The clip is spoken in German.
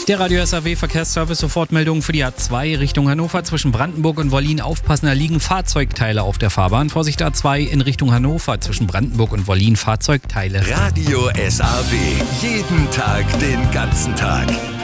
Der Radio SAW Verkehrsservice Sofortmeldung für die A2 Richtung Hannover zwischen Brandenburg und Wollin. Aufpassen, da liegen Fahrzeugteile auf der Fahrbahn. Vorsicht A2 in Richtung Hannover zwischen Brandenburg und Wollin. Fahrzeugteile. Radio SAW. Jeden Tag, den ganzen Tag.